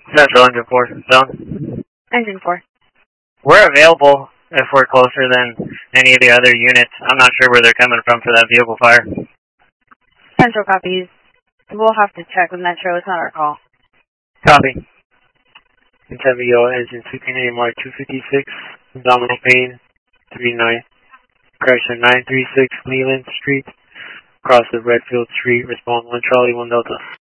Central Engine 4, zone. Engine 4. We're available if we're closer than any of the other units. I'm not sure where they're coming from for that vehicle fire. Central copies. We'll have to check with Metro. It's not our call. Copy. Interview engine 15AMR 256, Dominic Payne, 39, correction 936 Leland Street, across the Redfield Street, respond 1 Charlie 1 Delta.